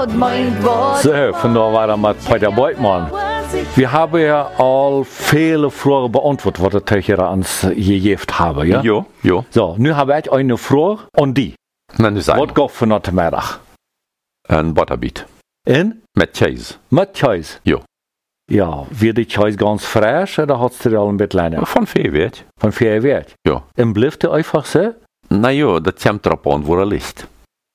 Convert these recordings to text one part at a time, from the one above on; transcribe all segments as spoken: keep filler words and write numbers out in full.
wat meint wat. So, von da war er mit Peter Beutmann. Wir haben ja all viele Fragen beantwortet, was die Töchter uns gegeben haben, ja? Jo, jo. So, nu habe ich eine Frage an die. Na, nu zijn Was geht für heute Mittag? Een butterbeet. In? Met cheese. Mit Käse? Jo. Ja, wird die Käse ganz frisch oder hat sie al een beetje kleiner? Van vee, weet je. Von vier Wert? Ja. Und bleibt die einfach so? Nou ja, dat komt erop aan waar het ligt.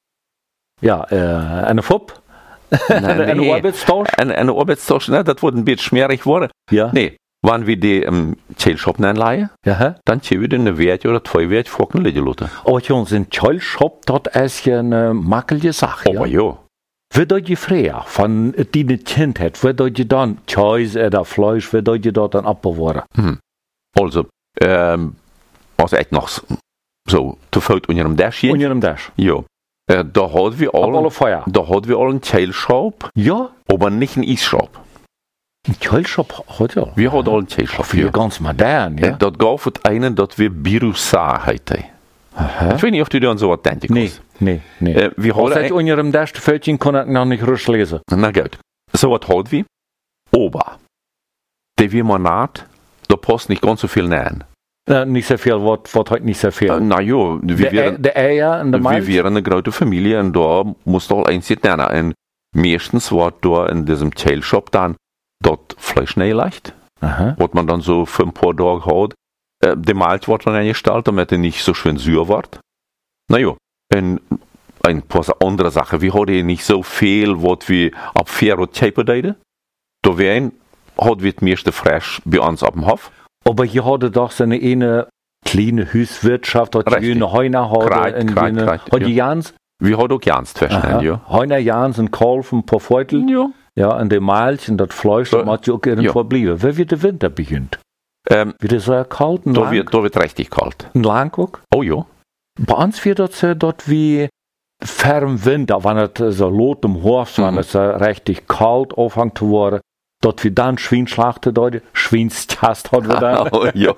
Ja, äh, eine Fupp? Nee, Een nee. Arbeitstausch? En, en de arbeidstausch, ne, dat wordt een beetje smerig worden. Ja. Nee, wanneer we die im Shop aanleihen, Ja, hè? dan zien we een weertje of twee weertje voor een liggen laten. Aber Jungs, in Käulshop, dat is je een makkelijke zaak, ja? Oh ja. Wie dat je früher, van die een kind hat, wie dat je dan Käse oder Fleisch, wie dat je dat dan abbewahren? Hm. Also, ähm, als ik nog zo te veel onder een dash Und ging, in einem Dash. ja, äh, da hadden we Ab alle al, Feuer. da hadden we al een Shop, Ja, aber nicht een ijsshop. in Käulshop hat ja. We hadden al een Shop. Für ganz modern, ja? En dat gaf het ene dat we Birusa heette. Aha. Ik weet niet of u dan zo wat denkt. Nee, nee, nee. Äh, wir Als hadden ich unter dem Dash Fötchen kann ich noch nicht richtig lesen. Na gut. So was hadden we. Ober. Die wir Monat, da passt nicht ganz so viel rein. Äh, nicht so viel, was heute nicht so viel. Äh, na ja, wir de, wären, de Eier und der wir Malz? wären eine große Familie und da musste auch eins nicht nennen. Und meistens war da in diesem Tailshop dann dort Fleisch nicht leicht, Aha. was man dann so für ein paar Tage hat. Äh, der Malz wird dann eingestellt, damit er nicht so schön süß wird. Na ja, und ein paar andere Sachen. Wir hatten nicht so viel, was wir ab vier oder Tape deden. Da wären, hat wir das meiste frisch bei uns ab dem Hof. Aber hier hatte doch so eine, eine kleine Hauswirtschaft, hat Richtig. die eine Heuner hatte. Kreit, in Kreit, jene- Kreit, Hat die Jans? Wir hatten auch ganz zwischen, Aha. ja. Heuner Jans und Kalf, ein paar Viertel. Ja. Ja, und der Malz und das Fleisch, das Ja. muss ja auch irgendwo Ja. bleiben. Wie wird der Winter beginnt? Ähm, Wird es so kalt und da lang? wird, da wird richtig kalt. Und lang auch? Oh ja. Bei uns wird das so dort wie ferm Winter, wenn es so lot im Hof, wenn Mhm. es so richtig kalt anfängt zu werden, dort wir dann Schweinschlachten dort, Schweinstast hat wir dann. Oh, ja.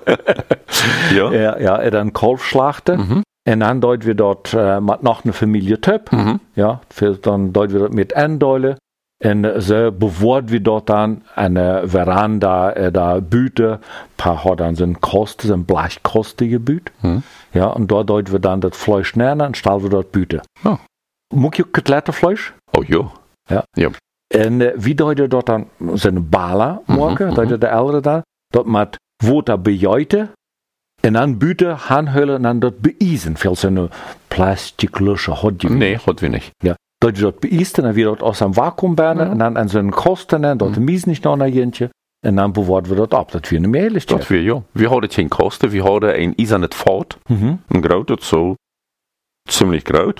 ja. Ja, ja, dann Kalfschlachten. Mhm. Und dann dort wir dort äh, mit noch eine Familie Töp, Mhm. ja, für, dann dort wir dort mit Endeule. Und so bewohnt wir dort dann eine Veranda, äh, da Büte, paar hat dann so ein Kost, so ein blechkostige Büte. Mhm. Ja, und dort dort wir dann das Fleisch nehmen und stellen wir dort Büte. Ja. Muck je Kotelettenfleisch? Oh ja. Ja. Ja. En uh, wie deed je dat dan zijn bala maken, Mhm, dat je de ouderen dan, dat met water bejuiten, en dan buiten aanhullen en dan dat beïzen. Veel zo'n plastic lusje had je. Nee, hat wir nicht. Ja. Dat je dat beïst en dan weer dat aus een vacuüm benen, Ja. en dan aan zo'n kosten en dat de mies niet nog naar jentje, en dan bewaarden we dat op. Dat weer een meerlijk. Dat wir, ja. Wir hatten geen Kosten, wir hatten ein eisernes Fort, Mhm. ein großes, so ziemlich groß.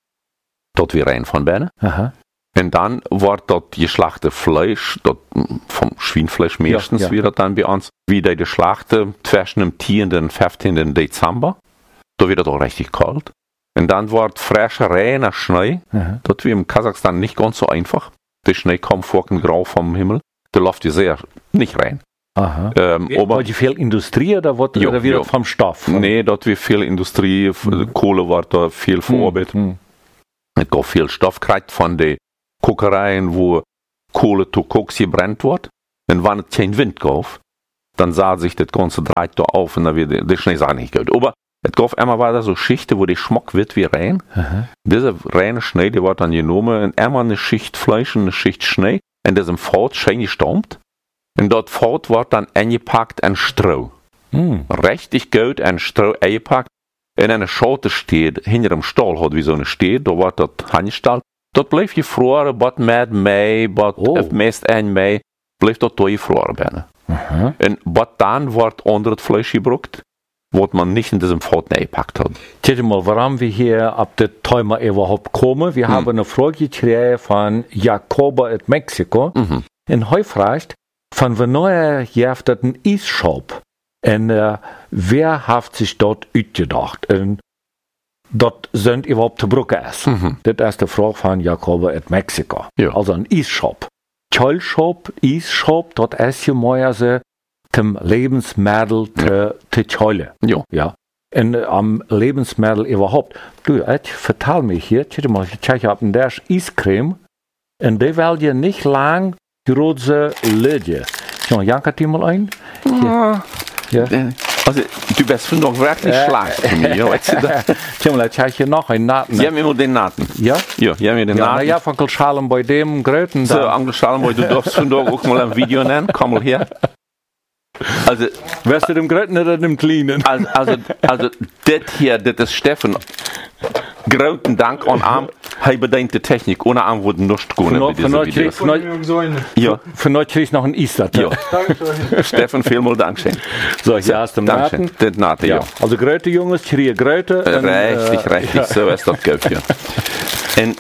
Dort wir rein von binnen. Aha. Und dann war dort geschlachte Fleisch, dort mm, vom Schweinfleisch meistens Ja, ja. wieder dann bei uns, wieder die Schlachte zwischen dem zehnten und fünfzehnten Dezember. Da wird es auch richtig kalt. Und dann war frischer, reiner Schnee. Aha. Dort wie im Kasachstan nicht ganz so einfach. Der Schnee kommt vorhin grau vom Himmel. Der läuft ja sehr nicht rein. Aha. Ähm, aber Had je veel industrie, oder wordt Ja, er weer ja. vom Stoff? nee, dort wie viel Industrie, f- Kohle war da viel verarbeitet. Mhm. Es gab viel Stoff gekriegt von den Kokereien, wo Kohle zu Koks gebrannt wird. Und wenn es kein Wind gab, dann sah sich das ganze Dreit da auf und dann wird der- der Schnee sah nicht gut. Aber es gab immer weiter so Schichten, wo der Schmuck wird wie rein. Aha. Diese reine Schnee, die wird dann genommen und immer eine Schicht Fleisch und eine Schicht Schnee. Und das im Fort schön gestammt. Und dort Fort wird dann eingepackt an Stroh. Mhm. Richtig gut an Stroh eingepackt. In einer Schote steht, hinter dem Stall hat wie so eine steht, da wird das angestellt. Dort bleef gefroren, wat met mei, wat Oh. het meest en mei, bleef dat door gefroren binnen. Aha. En wat dan wordt onder het vlees gebruikt, wat man nicht in diesem Fort neergepackt hat. Tja mal, warum wir hier ab der Thema überhaupt kommen. Wir haben eine Frage gekriegt von Jacoba in Mexiko. Mhm. In Heufrecht, von wanneer heeft dat een Eisshop? En uh, wer hat sich dort uitgedacht? En dat sind überhaupt te broeken is. Mhm. Dat is de vraag van Jacoba in Mexiko. Ja. Also een Eisshop. Kjolshop, Eisshop, dat is je mooi ze tem Lebensmittel te, te kjollen. Ja. Ja. En uh, am Lebensmittel überhaupt. Du, ich vertel mich hier, tja mal, ich habe einen Dash Eiscreme. Und die will je nicht lang große Lüge. Schon, jankert die mal ein? Ja. Ja. Also, du bist vandaag wirklich Äh. schlecht für mich. Ja, weißt du das? Tja, jetzt habe ich hier noch einen Naten. Jij hebt mir den Naten. Ja? Ja, jij hebt mir den Ja, na Naten. ja, von Schalen bei dem Gröten. So, Angel Schallenboy, du darfst vandaag auch mal ein Video nennen. Komm mal her. Also, Wärst du dem Gröten oder dem Kleinen? also, also, also das hier, das ist Steffen. Großen Dank an Arm. Hij bedenkt de Technik. Ohne Arm wurde nichts gehen bei Von euch diesem Video. kriegst Ja, von euch kriegst noch ein Easter. ja. Steffen, vielmal Dankeschön. So, hier hast du den Dankeschön. Naten. Den Naten, ja. Ja. Also Gröte Jungs, kriegen Gröte. und, Richtig, äh, richtig, so ist das Geld für. Und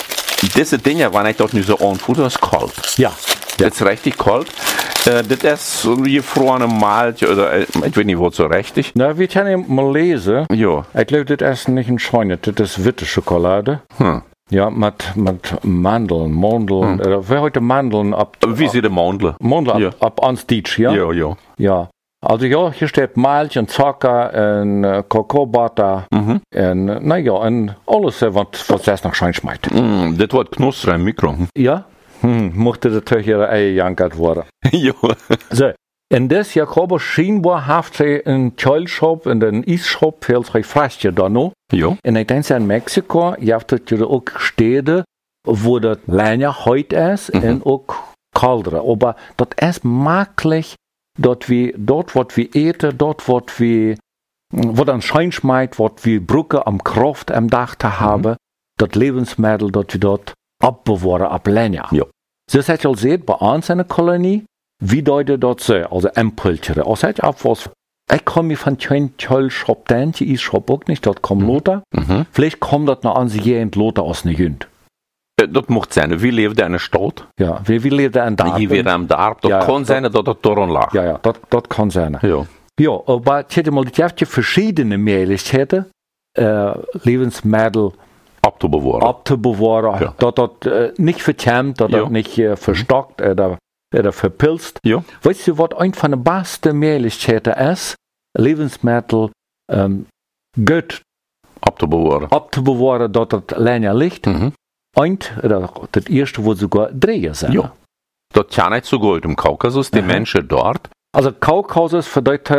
diese Dinge, wenn ich dort nu so anfühle, das ist kalt. Ja. Das ist richtig kalt. Äh, das ist so wie gefrorene Malch oder äh, ich weiß nicht, was so richtig. Na, wir können mal lesen. Ja. Ich glaube, das ist nicht ein Scheune, das ist witte Schokolade. Hm. Ja, mit, mit Mandeln, Mandeln, hm. äh, wer heute Mandeln ab, Wie sie die Mandeln? Mandeln Ja. ab, ab ans Ditsch, ja? Ja, ja. Ja. Also ja, hier steht Milch und Zucker und äh, Kakaobutter Mhm. und, äh, naja, und alles, äh, was, was erst noch Schein schmeckt. Mm, das wird knustrig im Mikro. Ja? Hm, mochte natürlich ihre Eier jankert worden. Ja. So. En das Jakob scheinbar haft sie in Kjølshop, in den Isshop, viel sich fragje da noch. Ja. En ik denk in Mexiko, je hebt het ook steden, wo das länger heute ist, Mhm. und auch kälter. Aber das ist möglich, dort wie, dort wird wie eten, dort wird wie, wo dann Schein schmeckt, wird wie Brücke am Kraft am Dach zu haben, das Lebensmittel, dort wie dort abbewahren, ab länger. Ja. Das hat ihr seht, bei uns in der Kolonie, wie deute dort so, also Empultere. Also hat auch was, ich komme mir von kein Kjølshop, denn die ist Shop auch nicht, dort kommt Lothar. Mhm. Vielleicht kommt das noch an sich hier in Lothar aus der Jünd. Äh, Das macht sein. Wie lebt er in der Stadt? Ja, wie, wie lebt er in der Hier wird er am Dorf. Das Ja, kann ja, sein, dass das daran lag. Ja, ja, das, das kann sein. Ja. Ja, aber es hätte mal, es gibt ja verschiedene Möglichkeiten, äh, Lebensmittel Abzubewahren. abzubewahren, Ja. dass das äh, nicht verkämmt, dass Ja. das nicht äh, verstockt oder, oder verpilzt. Ja. Weißt du, was eine von den besten Möglichkeiten ist, Lebensmittel ähm, gut Abzubewahren. abzubewahren, dass das länger liegt. Mhm. Und oder das erste, wo sogar drehen sind. Ja. Das kann nicht so gut im Kaukasus. Die Aha. Menschen dort, Also Kaukasus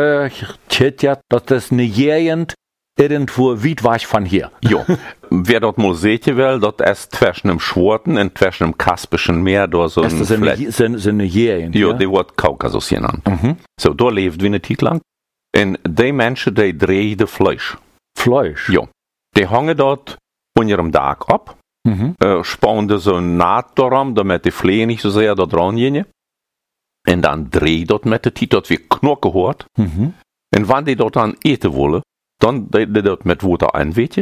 bedeutet ja, dass das eine Gegend irgendwo weit weg von hier. ja. Wer dort mal sehen will, das ist zwischen dem Schwarzen und zwischen dem Kaspischen Meer, da so Das ein ist eine, Fleck. so eine, so eine Gegend. Ja, die wird Kaukasus genannt. Mhm. So, da lebt wie eine Zeit lang. Und die Menschen, die drehen das Fleisch. Fleisch. Ja. Die hängen dort unter dem Dach ab, Mhm. äh, spannen so eine Naht daran, damit die Flehe nicht so sehr da dran gehen. Und dann drehen dort mit der Zeit, dort wie Knochen hört. Mhm. Und wenn die dort dann eten wollen, dann die, die dort mit Wasser einweichen.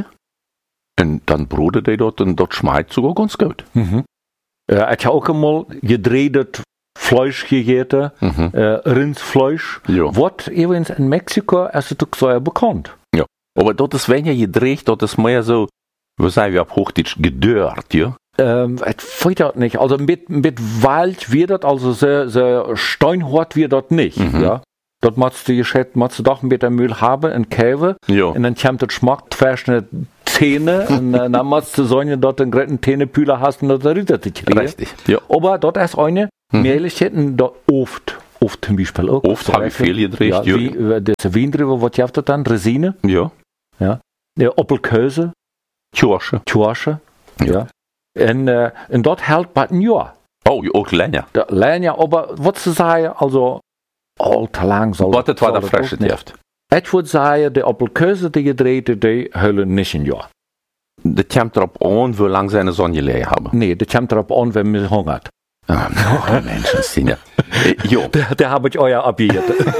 Und dann broden die dort und das schmeckt sogar ganz gut. Mhm. Äh, ich habe auch einmal gedreht Fleisch gegessen, Mhm. äh, Rindsfleisch. Ja. Was übrigens in Mexiko ist es doch sehr bekannt. Aber dort ist weniger gedreht, dort ist mehr so, was sagen wir auf Hochdeutsch, gedörrt, ja? Ähm, ich weiß das nicht. Also mit, mit Wald wird das, also so, so steinhart wird das nicht. Mhm. Ja? Dort musst du geschätzt, musst du doch ein bisschen Müll haben, in Käfe. Ja. Und dann kommt das Schmack zwischen die Zähne. Und äh, dann musst du so, dort einen großen Zähnepüler hast und das Ritter zu kriegen. Richtig. Ja. Aber dort ist eine Mhm. Möglichkeit, dort oft, oft zum Beispiel auch. Oft habe ich viel gedreht, Ja, ja. wie, äh, das Wein drüber, was gibt das dann? Resine, Ja. der Opelkäse, Kirsche. Kirsche. Ja. Und, äh, und dort hält bald ein Jahr. Oh, ja, auch länger. Da länger, aber was zu sagen, also, allzu lang soll Was das war der soll Frische auch nicht. Tift. Ich würde sagen, die Opelkäse, die gedrehte, die hüllen nicht ein Jahr. Das kommt darauf an, wie lange seine Sonne gelegen haben. Nee, das kommt darauf an, wenn man hungert. Ah, oh, Menschen, sind ja. Äh, ja. Da, da habe ich euer abgegeben.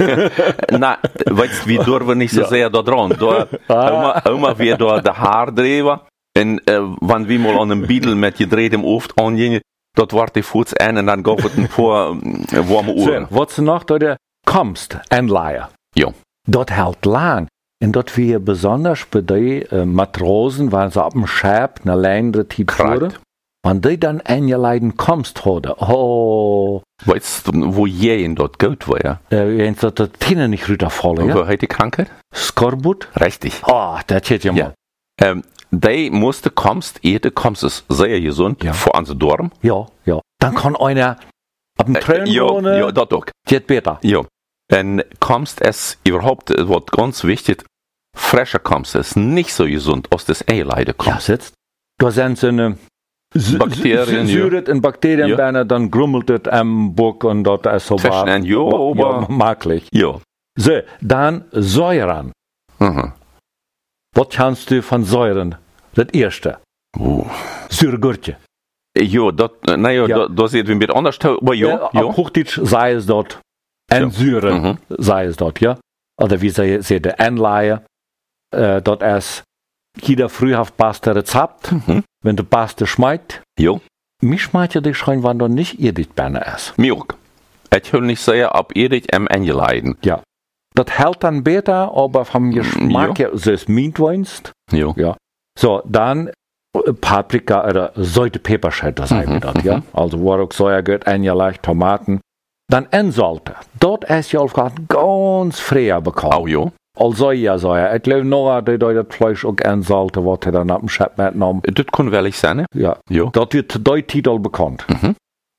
Na, weißt du, wir dürfen nicht so Ja. sehr da dran. Da, Ah. Oma, Oma wir da der Haar drehen. Und äh, wenn wir mal an einem Biedel mit gedrehtem Oft angehen, dort war die Fuß ein und dann gab es ein paar äh, warme So, Uhren. was du noch da kommst, Anleihe. Ja. Dort hält lang. Und dort wir besonders bei den äh, Matrosen, weil sie ab dem Schab eine längere Zeit Kreit. fuhren. Wenn die dann eingeladen kommst, heute, oh, Weißt du, wo jeden dort gut war, ja? äh, wenn sie die Zähne nicht runterfallen, Ja? ja? Wo hat die Krankheit? Skorbut? Richtig. Oh, das hätte ja mal. Ja. Ähm, die musste kommst, ete kommst es sehr gesund, Ja. vor an Dorm. Ja, ja. Dann kann einer ab dem Train Ja, wohnen, ja, das auch. geht besser. Ja. Und kommst es überhaupt, es wird ganz wichtig, frischer kommst es nicht so gesund aus des Eileide Ja, kommt. sitzt. Da sind so eine S- Bakterien, S- ja. Syret in Bakterien, Ja. ja. Dann grummelt es am Buck und dort ist so Zwischen ein Ja, aber- ja, maglich. Ja. So, dann Säuren. Mhm. Was kannst du von Säuren? Das erste. Uh. Säuregurtje. Ja, das, naja, Ja. ja. da sieht ein bisschen anders aus, aber ja, Ja, ja. Auf Hochdeutsch sei es dort. En Säuren Mhm. sei es dort, ja. Oder wie sie sie die Anleihe. Äh, dort ist jeder frühhaft passte Rezept. Mhm. Wenn du Paste schmeckt, Ja, mich schmeckt ja dich schon, wenn du nicht edit benne ist. mir auch. Ich will nicht sagen, ob ihr dich am Ende leiden. Ja. Das hält dann besser, aber vom Geschmack her, so es mint weinst. Ja. Ja. So, dann äh, Paprika oder Säute Peperschett, das sagen wir Mhm, dort, ja. Also Warok, Sojagurt, eingeleicht, Tomaten. Dann Ensalte. Dort ist ja auch ganz früher bekannt. Auch ja. Also ja, so ja. Ich glaube noch, dass das Fleisch auch Ensalte, was er dann ab dem Schett mitgenommen. Das kann wel ich sein. Ja. Ja. Dat wird der Titel bekannt. Mhm.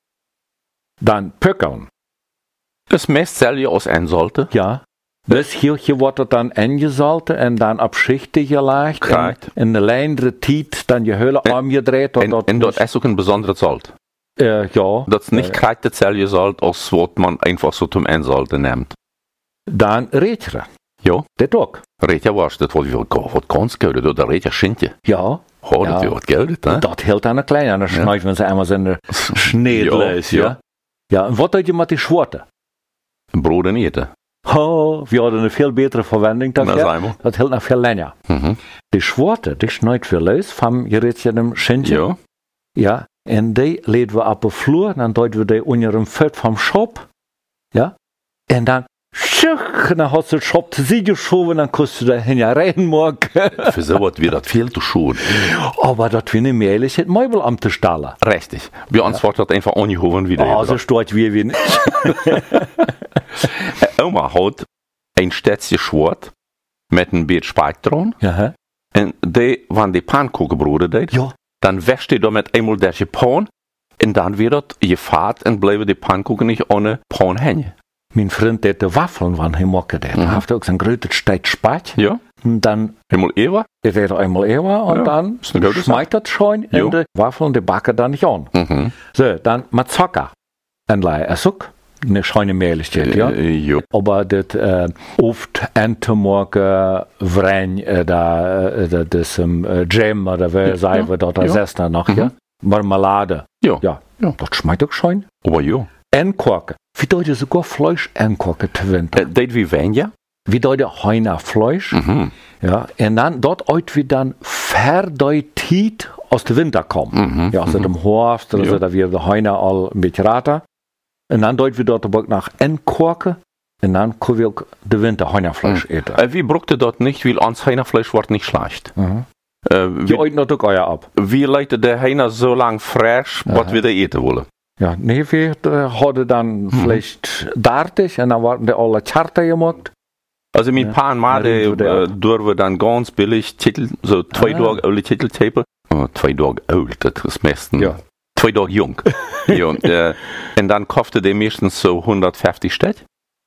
Dann Pöckeln. Das meist selber aus ein sollte. Ja. Dus hier, hier wordt het dan ingezouten en dan op schichten gelegd. En Correct. in de lengere tijd dan je hele En- omgedraaid. En, en dat is ook een bijzondere zout. uh, ja. Dat is niet Ja, ja. krijgt hetzelfde zout als wat man einfach so zum Einsalten neemt. Dan reetjeren. Ja, Dat ook. reet ja was, dat wordt wel wat ganz goud, dat reet ja schintje. Ja. Oh, dat Ja. wordt wat goud, hè? Dat hield dan een klein. En dan snijden we ze eenmaal in de schneedlees. Ja, Ja, ja. ja. en wat doe je met die zwarte? Brood en eten. Oh, we hadden een veel betere verwending Dat daarvoor. zijn we. Dat hield nog veel langer. Mhm. Die zwarte, die snijdt we lees van je reetje een schintje. Ja, Ja, en die leiden we op de vloer, dan duiden we die onder een vet van schop. Ja, en dan, schuch, dan had ze het schop te zien geschoven, dan kost je daar heen reinmaken. für so was wird das viel zu schön. Aber dat we niet meer is het meubel am te stellen. Richtig. Bei uns wird das einfach angehoben wieder. Ah, so stort wie wir nicht. Oma hat ein Stätzchen Schwert mit ein bisschen Speck dran. Ja, hè? Und die, wenn die Pannkuchenbrote deed, Ja. dann wäscht die damit einmal durch die Pan und dann wird das gefahrt und bleiben die Pannkuchen nicht ohne Pan hängen. Mijn vriend deed de waffelen van hem maken. Hij Mhm. heeft ook zijn grote steek spijt. Ja, En dan einmal Eva. is er eenmaal eeuwen. En Ja, dan is een goede smijt dat schoon. Ja. En de waffelen die bakken dan niet aan. Mhm. So, dann mit Zucker. En lei is ook eine schöne Mehrlichkeit, ja. Äh, ja. Aber das äh, oft Entenmorgen, Vrein, äh, da, äh, das um, äh, Jam oder wie Ja, sagen ja, wir dort ja. als Essen noch, Mhm. ja. Marmelade. Ja. Ja, Ja. das schmeckt auch schön. Aber ja. Enkorken. Wie deute sogar Fleisch enkorken te winter? Äh, deed wie Wein, ja? Wie deute Heiner Fleisch. Mhm. Ja, und dann dort uit wie dann verdeutet aus dem Winter kommen. Mhm. Ja, also dem Horst, oder Ja. so, da wir der Heiner all ein bisschen rater. Und dann deut wir dort aber nach Enkorken. Und dann können wir auch den Winter Heunerfleisch eten. Äh, wie bruckte dort nicht, weil ans Heinerfleisch wird nicht schlecht. Mhm. Äh, Die wie, euten dort auch euer ab. wie leitet der Heiner so lang frisch, was Aha. wir da eten wollen? Ja, nee, wir äh, hadden dann vielleicht dertig und dann waren die alle Charter gemacht. Also mit Ja. Pan Made Ja, die äh, dürfen wir dann ganz billig Titel, so zwei Ah. Tage alte Titeltape. Oh, zwei Tage alt, das ist meistens. Ja. Zwei Tage jung. ja, und, äh, und dann kaufte der meistens so hundertfünfzig Stück.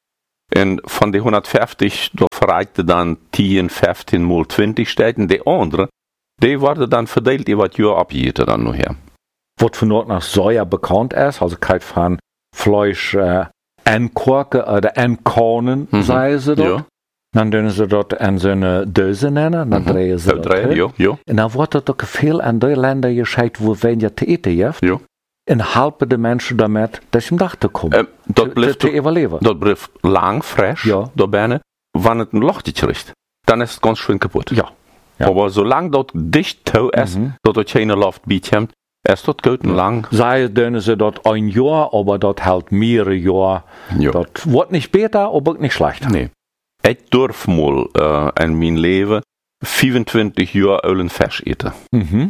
Und von den hundertfünfzig, da verreichte dann zehn, fünfzehn mal zwanzig Stück. Und die andere, die wurde dann verteilt über das Jahr abgejätet dann nur her. Was von dort nach Soja bekannt ist, also kein von Fleisch äh, enkorken oder enkornen, Mhm. sagen sie dort. Ja. Dan doen ze dat en zo'n deuze nennen, dan Mhm. draaien ze So, dat. drei, hè. ja, ja. En dan wordt het ook veel in die landen gescheit, wo weniger te eten heeft. Ja. En helpen de mensen daarmee dat ze om dag te komen. Äh, dat te, blijft te overleven. Dat blijft lang frisch, Ja. da binnen. Wanneer het een lochtje richt, dan is het ganz schön kaputt. Ja. Ja. Aber solange dat dicht touw is, Mhm. dat het geen loft biedt, is dat goed en lang. Zij doen ze dat een jaar, aber dat hält mehrere jaar. Ja. Dat wordt niet beter, aber ook niet slechter. Nee. Ik durf mal uh, in mijn leven vierentwintig jaar ulen vers eten. Mhm.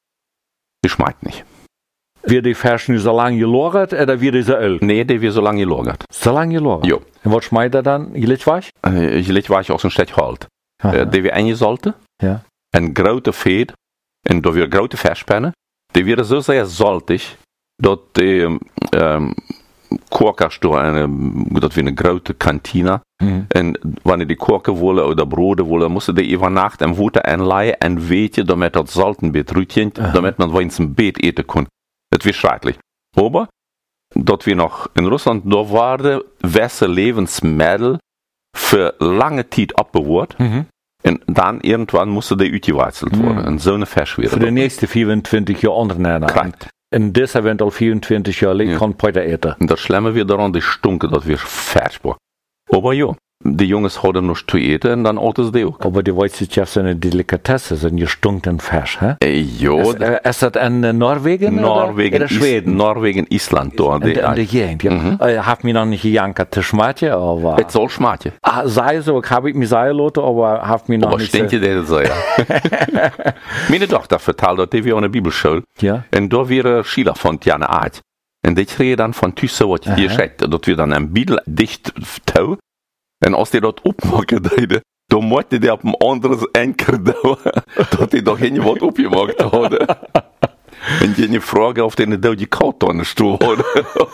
Die schmeckt nicht. Wird die Fers nu so lang gelagert, oder wird die so alt? Nee, die wir so lange gelagert. So lang gelagert? Ja. En wat schmeidt er dan? Gelijk was? Uh, ich leg war ich aus dem Stech halt. Uh, die wir eingesalten. Ja. Een grote Fett En da weer grote verspennen. Die werden so sehr saltig, dat die ähm, Korkers door een, dat weer een grote kantina. Mhm. En wanneer die korken willen oder broden willen, moesten die over nacht en voeten aanleien en weten, damit dat saltenbeet ruitjent, Uh-huh. damit man eens een beet eten kon. Het weer schrikkelijk. Maar, dat we nog in Rusland, daar waren wesse levensmiddelen voor lange tijd opbewaard. Mhm. En dan irgendwann moesten die uitgewechselt worden. Mhm. En zo'n vers weer. Voor de nächste vierentwintig jaar ondernemen. Correct. En deze wint al vierentwintig jaar lang Ja. kan Peter eten. En dat slemmen weer daaraan, die stonken dat weer vers was. Maar ja, die jongens hadden nog te eten en dan aten ze die ook. Aber die Weizsäcker sind eine Delikatesse, sind gestunkten Fisch, hä? Eh, ja, Ist, äh, ist das in äh, Norwegen Norwegen, oder in Is- Schweden? Norwegen, Island, da. In, de, in der Gegend, ja. Mhm. Äh, hab mich noch nicht gejankert, das schmatje, aber... Het zal smaken. Ah, sei so, hab ich mich sagen lassen, aber hab mich noch Aber nicht... stinkt je dat zo, ja. Meine Tochter vertelde dat die wir an der Bibelschule. Ja? En daar weer Schüler van Janne Aard. En die kregen dan van thuis zo wat je Aha. zegt. Dat we dan een Bibel dicht touw. En als die dat opmaken deden, dan moest die op een andere enker douwen. Dat die nog geen wat opgemaakt hadden. En je vragen of die een dode koud aan de stoel hadden.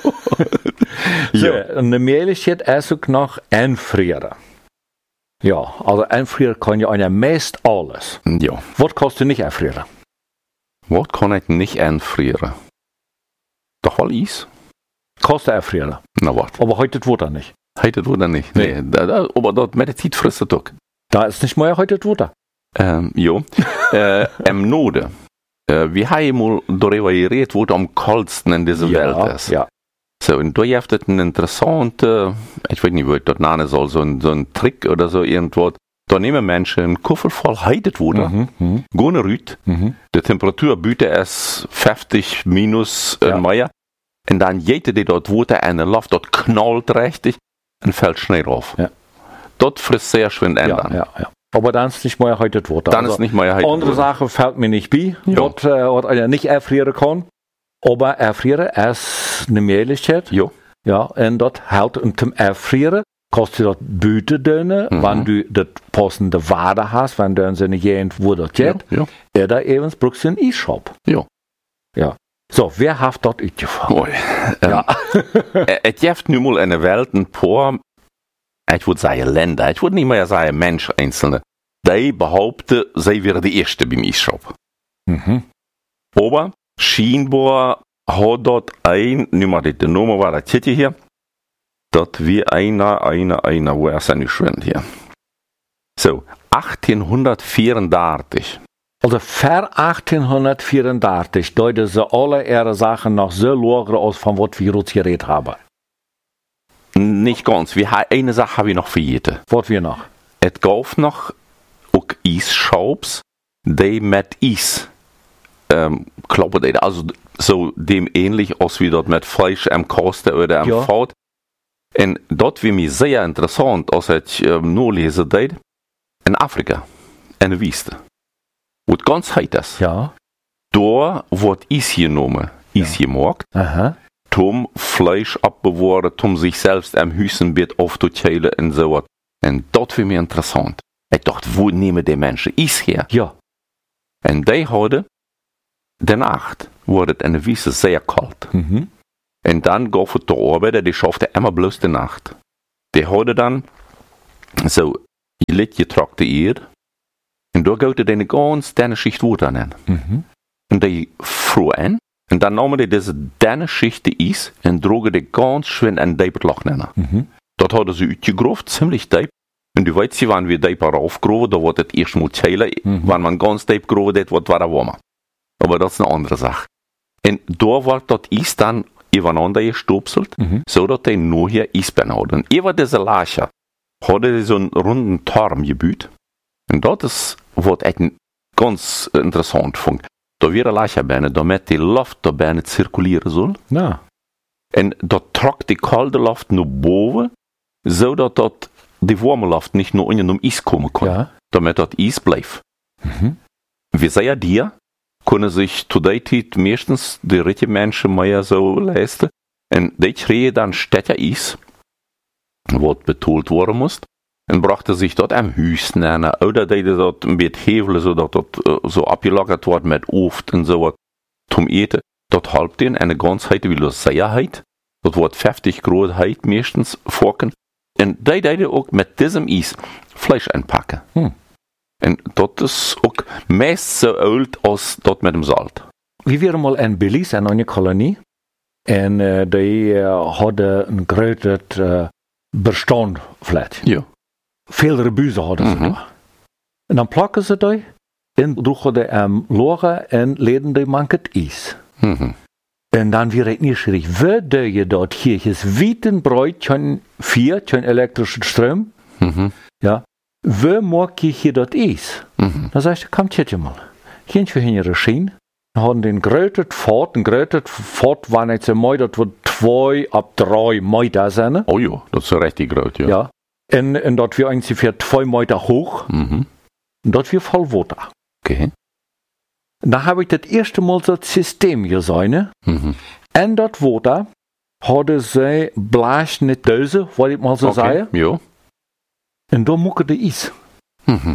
So, und eine Möglichkeit ist auch noch einfrieren. Ja, also einfrieren kann ja einer meist alles. Ja. Was kannst du nicht einfrieren? Wat kan ik niet einfrieren? Toch wel iets? Kannst du einfrieren. Nou wat? Aber heute das Wetter nicht. Heet het woord dan niet? Nee. Nee. Da, da, maar dat met de tijd frisst het ook. Da ist nicht mehr heute das Wetter. Um, jo. uh, Im Noorden. Uh, wie hij eenmaal darüber geredet, wo het am koudsten in deze wereld is. ja. So, und da heeft het een interessante, ich weiß nicht, wie ich das nennen soll, so ein, so ein Trick oder so irgendwas. Da nehmen Menschen einen Koffer voll heitet Wasser, Mhm, mhm, gehen raus, mhm. die Temperatur büte es fünfzig minus Ja. ja. Meier, und dann jete die dort Wasser in der Luft, dort knallt richtig und fällt Schnee drauf. Ja. Das frisst sehr schön Ja, ändern. ja, ja. Aber dann ist nicht mehr heute das Wetter. Dann Also, ist nicht mehr heitet andere Sache fällt mir nicht bei, Ja. was äh, was einer nicht erfrieren kann. Aber erfrieren ist eine Möglichkeit. Jo. Ja, und das hält und zum Erfrieren kannst du das Büte dünne, Mhm. wenn du das passende Wade hast, wenn du in so eine Gegend, wo das Ja, geht. ja. Oder eben brauchst du einen Eisshop. Ja. Ja. So, wer hat dort uitgefangen? Mooi. Ja. Het heeft nu mal in de wereld een paar, ik würde zeggen Länder, ik würde nicht mehr sagen Menschen einzelne, die behaupten, zij wären de eerste beim Eisshop. Mhm. Aber scheinbar hat dort ein, nimm mal die Nummer war das Titel hier, dort wie einer, einer, einer, wo ist er nicht schön hier? So, achttienhundertvierundachtzig. Also vor achttienhundertvierundachtzig deuten sie alle ihre Sachen noch so lagere aus, von was wir uns geredet haben. Nicht ganz, wir, ha- eine Sache habe ich noch vergessen. Was wir noch? Es gab noch auch Eisshops, die mit Eis ähm, kloppen deden. Also so dem ähnlich als wie dort mit Fleisch am Kosten oder am Ja. Fout. Und dort wie mir sehr interessant, als ich ähm, nur lesen deed, in Afrika, in der Wüste. Wo es ganz heiß ist. Ja. Da wird Eis genommen, Eis gemacht, Aha. um Fleisch abbewahren, um sich selbst am Hüsenbett aufzuteilen und so was. Und das für mich interessant. Ich dachte, wo nehmen die Menschen Eis her? Ja. Und die hadden, de Nacht, wurde es in der Wüste sehr kalt. Mhm. Und dann gaf het de Arbeiter, die schafften immer bloß die Nacht. Die hadden dann so licht getrocknete Erde. Und da gaut die eine ganz dünne Schicht Wasser an. Mhm. Und die froren. Und dann nahmen die diese dünne Schicht Eis und drogen die ganz schön in das Loch rein. Mhm. Dat hadden ze uitgegroven, ziemlich diep. En du weet, wanneer we dieper aufgegroven, dan wordt het eerst moet zeilen. Mhm. Wanneer man ganz diep gegroven deed, wordt het warmer. Aber das ist eine andere Sache. Und da wird das Eis dann übereinander gestopselt, Mhm. so dass die nur hier Eisbeine hat. Und über diese Lache hat er so einen runden Turm gebaut. Und das ist, was echt ganz interessant fand. Da wird eine Lache beine, damit die Luft da beine zirkulieren soll. Na. En dat trok die kalte Luft naar boven, zodat dat die warme Luft niet naar onder ijs komen kon. Ja. Damit dat ijs blijft. Mhm. Wie zei dir, kunnen zich tot die tijd meestens de rijke mensen meer zo leisten. En die kregen dan stetter ijs, wat betoeld worden moest. und brachte sich dort am Hüs nennen, oder die dort mit Hevel, so dort, dort uh, so abgelagert worden mit Oft und so was, zum Eten. Dort halb den eine Ganzheit wie das Seierheit, dort wird fünfzig Grad Heit meistens vorken. Und die die auch mit diesem Eis Fleisch einpacken. Hm. Und dort ist auch meist so alt als dort mit dem Salt. Wir waren mal in Belize, in einer Kolonie. Und uh, die uh, hadden een groot uh, bestand flat. Ja. Veel rebuzen hadden ze Mhm. daar. En dan plakken ze die en droegen die am loren en leden die manket is. Mhm. En dan weer het nieuwsgierig, waar doe je dat hier? Je wieten brood, zo'n vier, zo'n elektrische stroom. Mhm. Ja. Waar maak je hier dat is? Mhm. Dan zei ze, kom tjetje mal. Geen je in je regime. We hadden den grote fort, een grote fort waar niet zo mooi, dat we twee op drie meter zijn. Oh ja, dat is richtig groot, ja. Ja. En, en dat we ongeveer twee meter hoog. Mhm. En dat we vol water. Okay. En dan heb ik het eerste mal dat systeem gezien. Mhm. En dat water hadden ze blaas niet deuze, wat ik mal zo Okay. zei. Ja. En dan moeke de is. Mhm.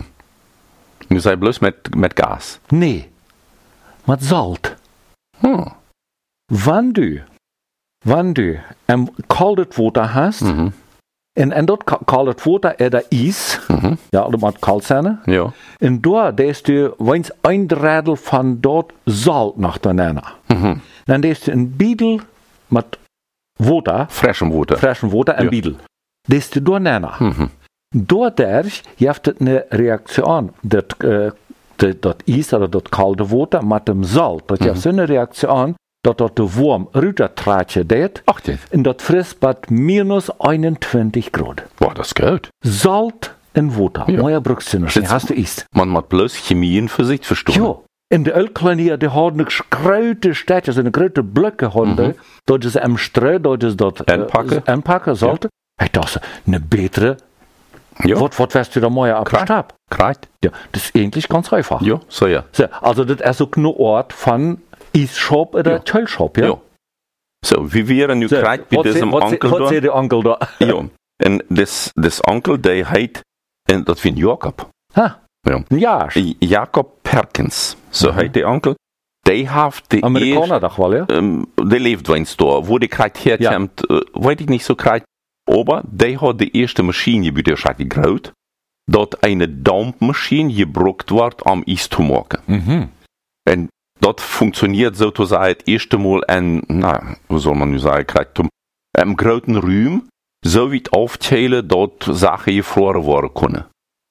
Je zei bloß met, met gas. Nee. Met zout. Hm. Wanneer du, wanneer du een koud water hast, Mhm. en, en dat koud water er de is, Mhm. ja, dat moet koud zijn. Ja. En daar deed je wens een dredel van dat zout naar daarna. Mhm. Dan deed je een biedel met water, Frischen water. frischen water, en Ja. biedel. Deed je daarna. Mhm. Doordat heeft het een reactie aan. Dat, uh, dat, dat is, dat, dat koude water met hem zout. Dat heeft zo'n reactie aan dat dat de worm ruitertraatje deed. Ach, dit. En dat fris bij minus eenentwintig Grad. Boah, das ist gut. Zout en water. Ja. Mooie broekzinners. Zit- Hast du ist. Man muss bloß Chemien für sich verstehen. Ja. In de Ölkolonie, die hadden een grote stadje, een grote blokken hadden. Mhm. Dat is hem streu, dat is dat uh, Aanpakken. aanpakken, zout. Ik dacht, een betere. Ja. Wat, wat wärst du da mooie abgestab? Krijgt. Ja, das ist eigentlich ganz einfach. Ja, so ja. So, also das ist auch ein Ort von Eisshop oder Ja. Chillshop, ja? Ja. So, wie wir nu So, krijgt bij wat deze ze- wat ze- onkel wat daar. zei de onkel da? Ja. En des, des onkel, die heet, en dat vindt Jacob. Ha? Ja. Ja, Jacob Perkins. Zo Mhm. heet die onkel. Die heeft de Amerikaner doch wel, ja? um, die leeft wens daar. Wo die krijgt herkomt, ja. uh, weet ik niet zo krijgt. Aber die had de eerste machine gebuurd, die is groot. Dat een dampmachine gebruikt wordt om iets te maken. Mhm. En dat functioneert sozusagen het eerste Mal en, nou, hoe soll man nu sagen, krijgt um, een grote ruim, zo wie het aufteilen, dat Sachen gefroren worden kunnen.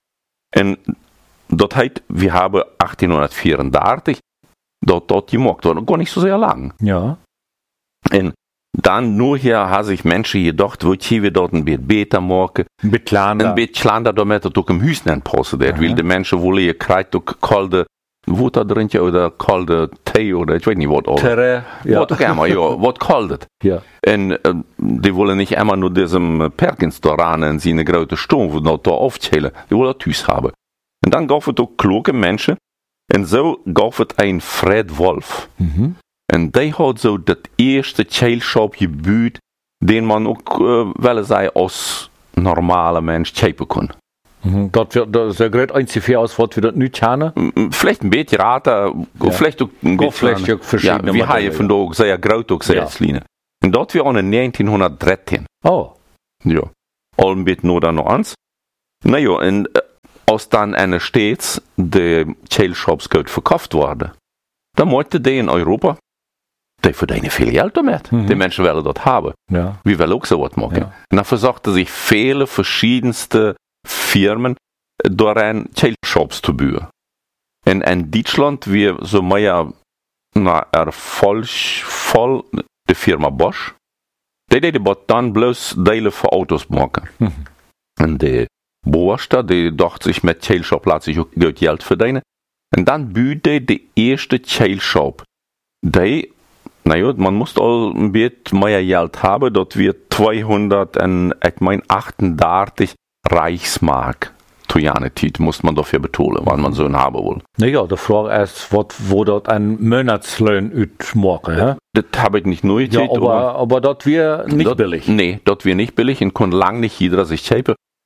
En dat heet, we hebben achttienhonderdvierendertig, dat dat gemaakt wordt, gar nicht so sehr lang. Ja. En dann nur hier haben sich Menschen gedacht, wo wir dort ein bisschen besser machen, Mit kleiner. ein bisschen kleiner, damit das auch im Haus nicht passen. Aha. Weil die Menschen wollen ja krijgt auch kalte Water trinken oder kalte Tee oder ich weiß nicht was. alles. Terre, ja. Wat ook immer, ja, wat kaldet. Ja. En uh, die willen nicht immer nur diesem Perkins da ran und sie eine große Sturm noch da aufzählen. Die wollen das Haus haben. Und dann gab es auch kluge Menschen. Und so gab es ein Fred Wolf. Mhm. Und der hat so das erste Chailshop gebaut, den man auch, äh, wel sei, als normaler Mensch kaufen kann. Mhm. Dat, wird, dat is een groot eindje aus, wat we dat nu kennen. M- Vielleicht ein bisschen rater, Ja. vielleicht auch ein Of vielleicht ook Ja, verschillende wir haben modellen, von da auch sehr groß, auch sehr Ja. kleine. Und dort wir auch in neunzehnhundertdreizehn. Oh. Ja. Al een beetje nur dan nog ans. Nou ja, en uh, als dan en steeds de Chailshops goed verkauft worden, dan moeten die in Europa, die verdienen veel geld damit. Mhm. Die Menschen willen dat hebben. Ja. Wir wollen auch so was machen. Ja. Und dann versuchten sich viele verschiedenste Firmen daran Chailshops zu bauen. Und in Deutschland wir so mehr na, erfolgvoll die Firma Bosch. Die deden aber dann bloß Teile für Autos machen. Mhm. Und die Boerster, die dachte sich mit Chailshop laat sich auch gut Geld verdienen. Und dann bühte die erste Chailshop. Die, naja, man muss all ein bisschen mehr Geld haben, dort wird zweihundert und ich mein achtunddreißig Reichsmark. Zu jene Zeit muss man dafür betonen, weil man so einen haben will. Naja, de vraag is, wat, wo dat een Monatsloon uitmaken, hè? Das habe ich nicht nur Ja, gezählt, aber, aber dat wir nicht dat, billig. Nee, das wird nicht billig und kann lang nicht jeder sich kaufen.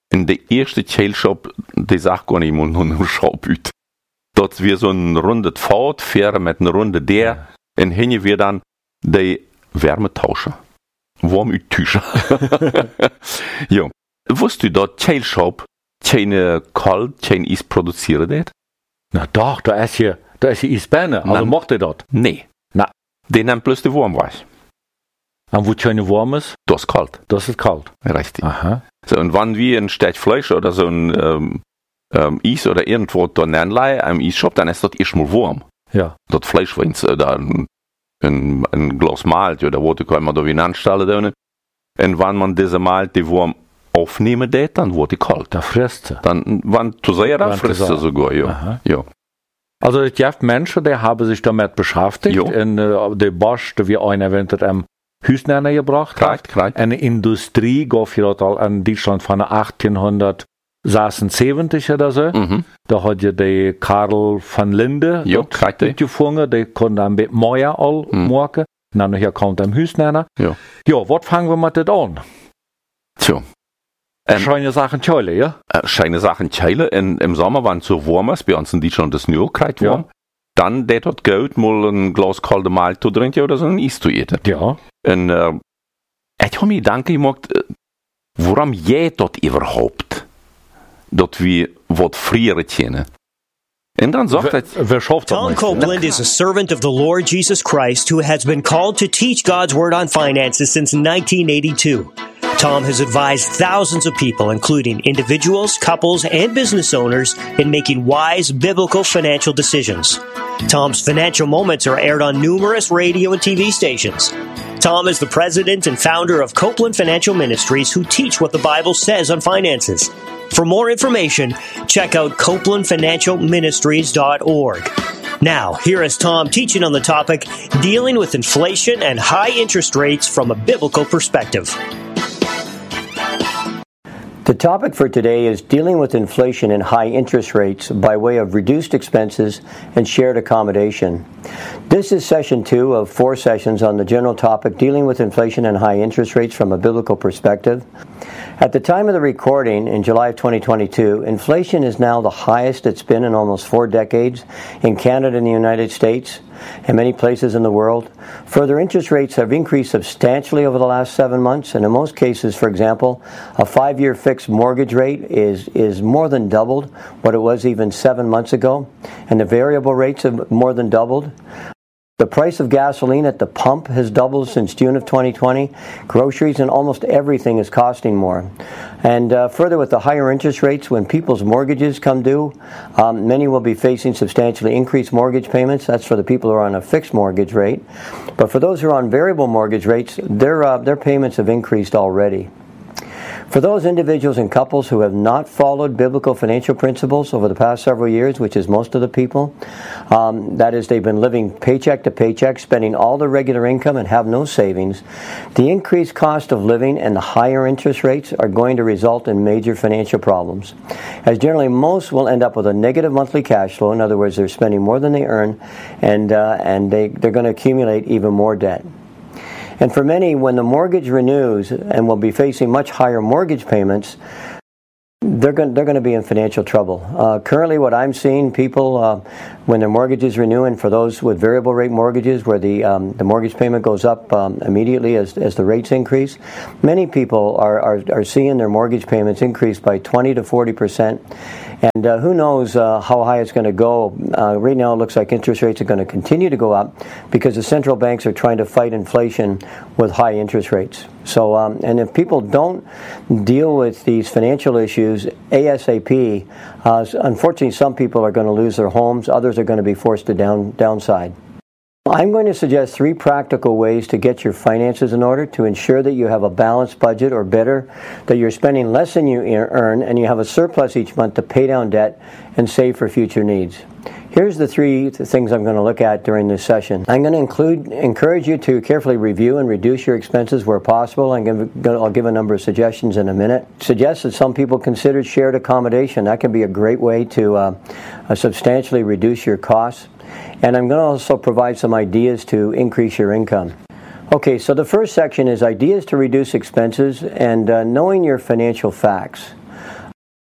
in der erste Chailshop, die sagt gar nicht mal nur einen Schaubüt. Dort wir so ein rundes Fahrt fahren mit einer Runde der, ja. Und hinten wir dann die Wärmetauscher. Warmüttücher. Ja. Wusstest du, dass Chailshop keine kalt, keine Eis produzieren das? Na doch, da ist hier, da ist hier Eisbäne, also macht ihr das? Nee. Na. Den nimmt bloß die Warmweich. Und wo keine warm ist? Das ist kalt. Das ist kalt. Richtig. Aha. So, und wenn wir ein Stück Fleisch oder so ein ähm, ähm, Eis oder irgendwo da anleihen, am Eisshop, dann ist das erstmal warm. Ja. Das Fleisch, wenn es da ein, ein, ein Glas Malt oder was kann man da wie anstellen. Und wenn man diese Malt, die warm aufnehmen das, dann wird die kalt. Da frisst sie. Dann, wenn zu sehr, dann frisst sie sogar, ja. Ja. Also, es gibt Menschen, die haben sich damit beschäftigt. Jo. Und äh, der Bosch, der wie einer winter am Hüsnerne gebracht hat. Korrekt. Eine Industrie, gab hier in Deutschland von achtzehnhundertsechsundsiebzig oder so. Mhm. Da hat ja der Karl van Linde Jo, gefunden, der konnte ein bisschen mehr all Mhm. machen. Und dann hier kommt am Hüsnerne. Ja. Ja, was fangen wir mit das an? Tja. Ähm, Scheine Sachen Keule, ja? Äh, scheine Sachen Keile. Im Sommer, wenn es so warm ist, bei uns in Deutschland das nur kalt warm, ja. Dann det hat gut mal ein Glas kalte Malt zu trinken oder so ein Eis zu essen. Ja. Und äh, ich habe mir Gedanken gemacht, äh, warum geht das überhaupt? Dass wir was frieren können. Und dann sagt er, wer schafft das Tom nicht? Copeland is a servant of the Lord Jesus Christ who has been called to teach God's Word on finances since nineteen eighty-two. Tom has advised thousands of people, including individuals, couples, and business owners, in making wise biblical financial decisions. Tom's financial moments are aired on numerous radio and T V stations. Tom is the president and founder of Copeland Financial Ministries, who teach what the Bible says on finances. For more information, check out copeland financial ministries dot org. Now, here is Tom teaching on the topic, dealing with inflation and high interest rates from a biblical perspective. The topic for today is dealing with inflation and high interest rates by way of reduced expenses and shared accommodation. This is session two of four sessions on the general topic, dealing with inflation and high interest rates from a biblical perspective. At the time of the recording in July of twenty twenty-two, inflation is now the highest it's been in almost four decades in Canada and the United States and many places in the world. Further, interest rates have increased substantially over the last seven months, and in most cases, for example, a five-year fixed mortgage rate is, is more than doubled what it was even seven months ago, and the variable rates have more than doubled. The price of gasoline at the pump has doubled since June of twenty twenty. Groceries and almost everything is costing more. And uh, further, with the higher interest rates, when people's mortgages come due, um, many will be facing substantially increased mortgage payments. That's for the people who are on a fixed mortgage rate. But for those who are on variable mortgage rates, their, uh, their payments have increased already. For those individuals and couples who have not followed biblical financial principles over the past several years, which is most of the people, um, that is, they've been living paycheck to paycheck, spending all their regular income and have no savings, the increased cost of living and the higher interest rates are going to result in major financial problems. As generally, most will end up with a negative monthly cash flow. In other words, they're spending more than they earn, and, uh, and they, they're going to accumulate even more debt. And for many, when the mortgage renews and will be facing much higher mortgage payments, they're going, they're going to be in financial trouble. Uh, currently, what I'm seeing, people, uh, when their mortgages renew, and for those with variable rate mortgages where the um, the mortgage payment goes up um, immediately as, as the rates increase, many people are, are, are seeing their mortgage payments increase by twenty to forty percent. And uh, who knows uh, how high it's going to go. Uh, right now it looks like interest rates are going to continue to go up because the central banks are trying to fight inflation with high interest rates. So, um, and if people don't deal with these financial issues ASAP, uh, unfortunately some people are going to lose their homes, others are going to be forced to down, downside. I'm going to suggest three practical ways to get your finances in order to ensure that you have a balanced budget, or better, that you're spending less than you earn and you have a surplus each month to pay down debt and save for future needs. Here's the three things I'm going to look at during this session. I'm going to include, encourage you to carefully review and reduce your expenses where possible. I'm going to, I'll give a number of suggestions in a minute. Suggest that some people consider shared accommodation. That can be a great way to uh, uh, substantially reduce your costs. And I'm going to also provide some ideas to increase your income. Okay, so the first section is ideas to reduce expenses and uh, knowing your financial facts.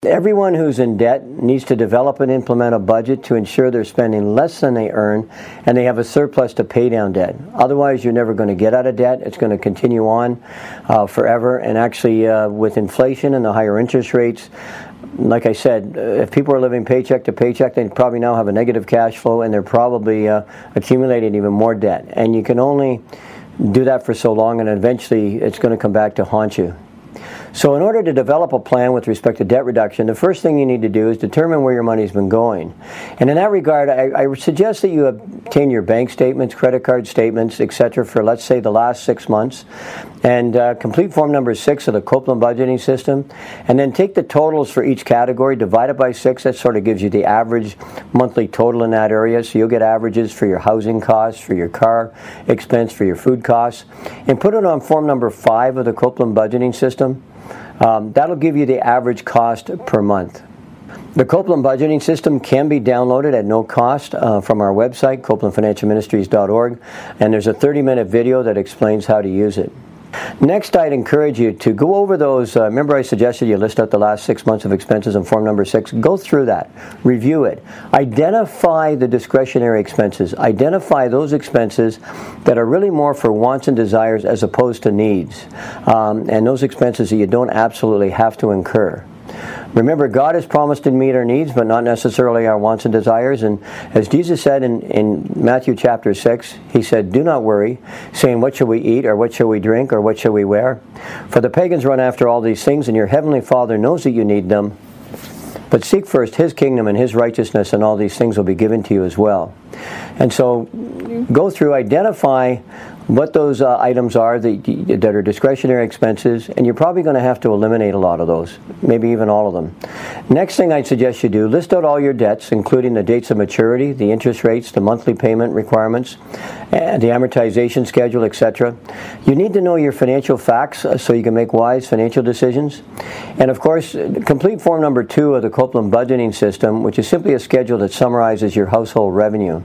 Everyone who's in debt needs to develop and implement a budget to ensure they're spending less than they earn and they have a surplus to pay down debt. Otherwise, you're never going to get out of debt. It's going to continue on uh, forever. And actually, uh, with inflation and the higher interest rates, like I said, if people are living paycheck to paycheck, they probably now have a negative cash flow and they're probably uh, accumulating even more debt. And you can only do that for so long, and eventually it's going to come back to haunt you. So in order to develop a plan with respect to debt reduction, the first thing you need to do is determine where your money's been going. And in that regard, I, I suggest that you obtain your bank statements, credit card statements, et cetera for, let's say, the last six months. And uh, complete form number six of the Copeland budgeting system. And then take the totals for each category, divide it by six. That sort of gives you the average monthly total in that area. So you'll get averages for your housing costs, for your car expense, for your food costs. And put it on form number five of the Copeland budgeting system. Um, that'll give you the average cost per month. The Copeland budgeting system can be downloaded at no cost uh, from our website, copeland financial ministries dot org, and there's a thirty minute video that explains how to use it. Next, I'd encourage you to go over those. Uh, remember I suggested you list out the last six months of expenses in form number six. Go through that. Review it. Identify the discretionary expenses. Identify those expenses that are really more for wants and desires as opposed to needs. Um, and those expenses that you don't absolutely have to incur. Remember, God has promised to meet our needs, but not necessarily our wants and desires. And as Jesus said in, in Matthew chapter six, He said, "Do not worry, saying, what shall we eat, or what shall we drink, or what shall we wear? For the pagans run after all these things, and your heavenly Father knows that you need them. But seek first His kingdom and His righteousness, and all these things will be given to you as well." And so, go through, identify what those uh, items are that, that are discretionary expenses, and you're probably going to have to eliminate a lot of those, maybe even all of them. Next thing I'd suggest you do, list out all your debts, including the dates of maturity, the interest rates, the monthly payment requirements, and the amortization schedule, et cetera. You need to know your financial facts uh, so you can make wise financial decisions. And of course, complete form number two of the Copeland budgeting system, which is simply a schedule that summarizes your household revenue.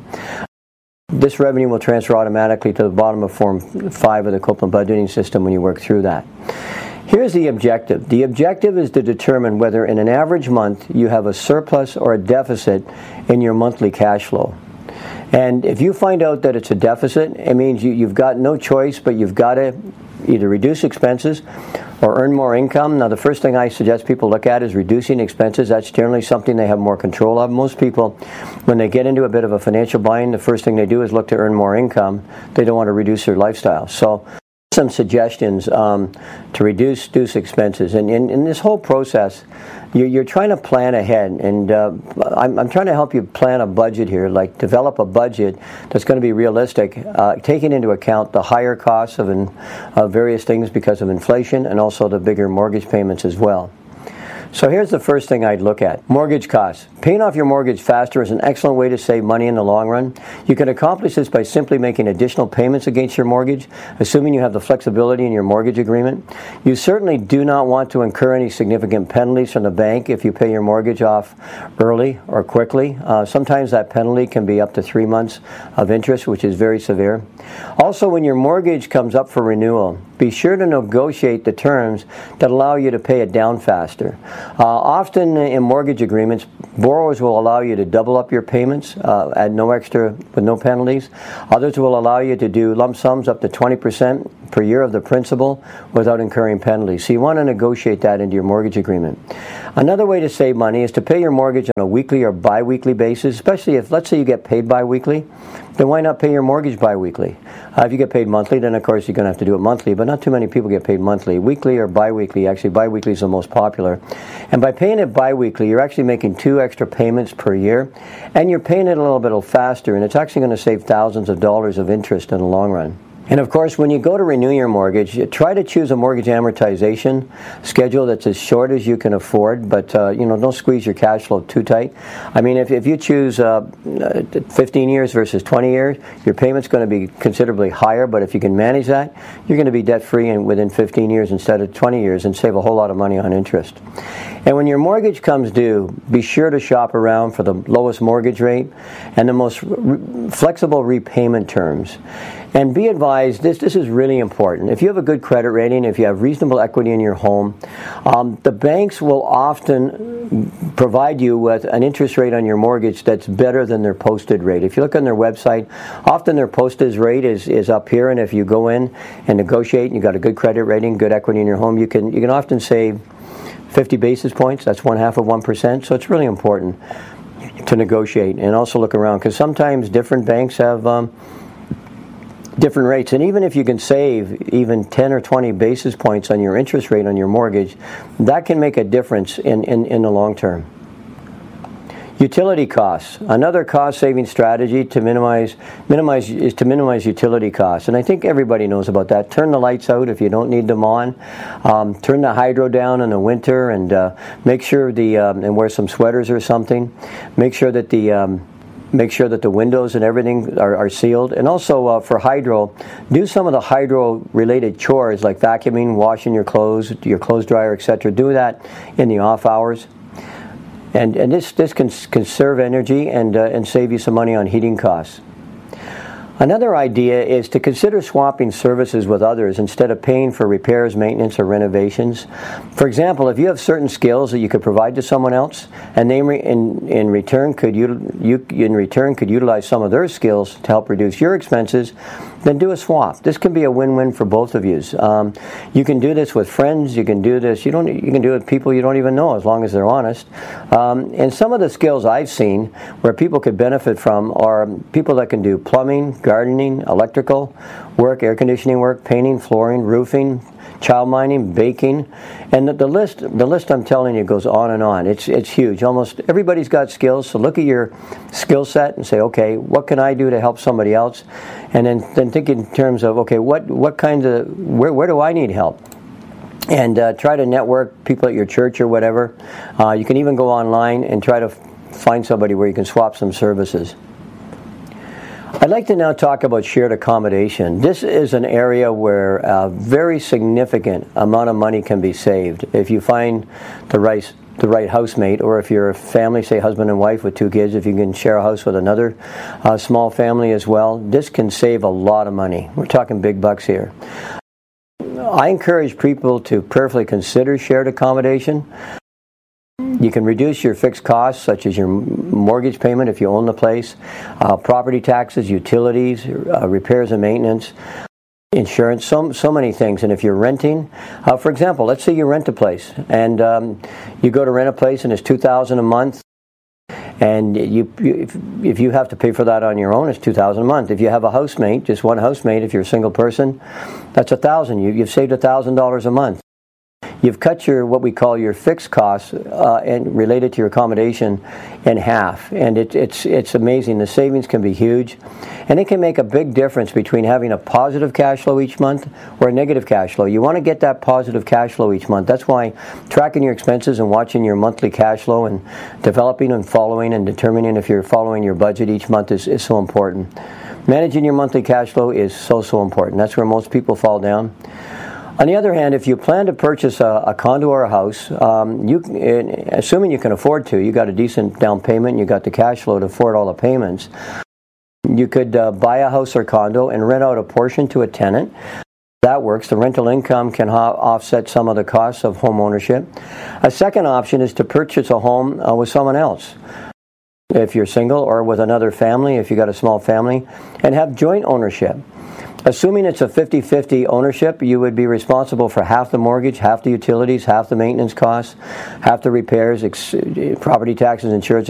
This revenue will transfer automatically to the bottom of Form five of the Copeland budgeting system when you work through that. Here's the objective. The objective is to determine whether in an average month you have a surplus or a deficit in your monthly cash flow. And if you find out that it's a deficit, it means you, you've got no choice, but you've got to either reduce expenses or earn more income. Now, the first thing I suggest people look at is reducing expenses. That's generally something they have more control of. Most people, when they get into a bit of a financial bind, the first thing they do is look to earn more income. They don't want to reduce their lifestyle. So, some suggestions um, to reduce, reduce expenses. And in, in this whole process, you're, you're trying to plan ahead. And uh, I'm, I'm trying to help you plan a budget here, like develop a budget that's going to be realistic, uh, taking into account the higher costs of, in, of various things because of inflation and also the bigger mortgage payments as well. So here's the first thing I'd look at. Mortgage costs. Paying off your mortgage faster is an excellent way to save money in the long run. You can accomplish this by simply making additional payments against your mortgage, assuming you have the flexibility in your mortgage agreement. You certainly do not want to incur any significant penalties from the bank if you pay your mortgage off early or quickly. Uh, sometimes that penalty can be up to three months of interest, which is very severe. Also, when your mortgage comes up for renewal, be sure to negotiate the terms that allow you to pay it down faster. Uh, often in mortgage agreements, borrowers will allow you to double up your payments uh, at no extra, with no penalties. Others will allow you to do lump sums up to twenty percent per year of the principal without incurring penalties. So you want to negotiate that into your mortgage agreement. Another way to save money is to pay your mortgage on a weekly or bi-weekly basis, especially if, let's say, you get paid bi-weekly. Then why not pay your mortgage bi-weekly? Uh, if you get paid monthly, then of course you're going to have to do it monthly, but not too many people get paid monthly. Weekly or bi-weekly, actually bi-weekly is the most popular. And by paying it bi-weekly, you're actually making two extra payments per year, and you're paying it a little bit faster, and it's actually going to save thousands of dollars of interest in the long run. And of course, when you go to renew your mortgage, you try to choose a mortgage amortization schedule that's as short as you can afford, but uh, you know, don't squeeze your cash flow too tight. I mean, if, if you choose uh, fifteen years versus twenty years, your payment's going to be considerably higher, but if you can manage that, you're going to be debt-free in, within fifteen years instead of twenty years and save a whole lot of money on interest. And when your mortgage comes due, be sure to shop around for the lowest mortgage rate and the most re- flexible repayment terms. And be advised, this, this is really important. If you have a good credit rating, if you have reasonable equity in your home, um, the banks will often provide you with an interest rate on your mortgage that's better than their posted rate. If you look on their website, often their posted rate is, is up here, and if you go in and negotiate and you've got a good credit rating, good equity in your home, you can you can often save fifty basis points. That's one half of one percent. So it's really important to negotiate and also look around, because sometimes different banks have um, different rates. And even if you can save even ten or twenty basis points on your interest rate on your mortgage, that can make a difference in, in, in the long term. Utility costs. Another cost-saving strategy to minimize minimize is to minimize utility costs, and I think everybody knows about that. Turn the lights out if you don't need them on. Um, turn the hydro down in the winter, and uh, make sure the um, and wear some sweaters or something. Make sure that the um, make sure that the windows and everything are, are sealed. And also uh, for hydro, do some of the hydro-related chores like vacuuming, washing your clothes, your clothes dryer, et cetera. Do that in the off hours. And, and this, this can conserve energy and, uh, and save you some money on heating costs. Another idea is to consider swapping services with others instead of paying for repairs, maintenance, or renovations. For example, if you have certain skills that you could provide to someone else, and they re- in, in return could you, you in return could utilize some of their skills to help reduce your expenses, then do a swap. This can be a win-win for both of you. Um, you can do this with friends. You can do this. You don't. You can do it with people you don't even know, as long as they're honest. Um, and some of the skills I've seen where people could benefit from are people that can do plumbing, gardening, electrical work, air conditioning work, painting, flooring, roofing, child minding, baking, and the, the list the list I'm telling you goes on and on. It's it's huge. Almost everybody's got skills, so look at your skill set and say, okay, what can I do to help somebody else? And then, then think in terms of, okay, what what kinds of where where do I need help? And uh, try to network people at your church or whatever. Uh, you can even go online and try to f- find somebody where you can swap some services. I'd like to now talk about shared accommodation. This is an area where a very significant amount of money can be saved if you find the right the right housemate, or if you're a family, say husband and wife with two kids, if you can share a house with another uh, small family as well. This can save a lot of money. We're talking big bucks here. I encourage people to prayerfully consider shared accommodation. You can reduce your fixed costs, such as your mortgage payment if you own the place, uh, property taxes, utilities, uh, repairs and maintenance, insurance, so, so many things. And if you're renting, uh, for example, let's say you rent a place, and um, you go to rent a place and it's two thousand dollars a month, and you, you if, if you have to pay for that on your own, it's two thousand dollars a month. If you have a housemate, just one housemate, if you're a single person, that's one thousand dollars. You, you've saved one thousand dollars a month. You've cut your what we call your fixed costs uh, and related to your accommodation in half, and it, it's it's amazing. The savings can be huge, and it can make a big difference between having a positive cash flow each month or a negative cash flow. You want to get that positive cash flow each month. That's why tracking your expenses and watching your monthly cash flow and developing and following and determining if you're following your budget each month is, is so important. Managing your monthly cash flow is so so important. That's where most people fall down. On the other hand, if you plan to purchase a, a condo or a house, um, you, assuming you can afford to, you got a decent down payment, you got the cash flow to afford all the payments, you could uh, buy a house or condo and rent out a portion to a tenant. That works. The rental income can ha- offset some of the costs of home ownership. A second option is to purchase a home uh, with someone else, if you're single, or with another family, if you got a small family, and have joint ownership. Assuming it's a fifty-fifty ownership, you would be responsible for half the mortgage, half the utilities, half the maintenance costs, half the repairs, ex- property taxes, insurance,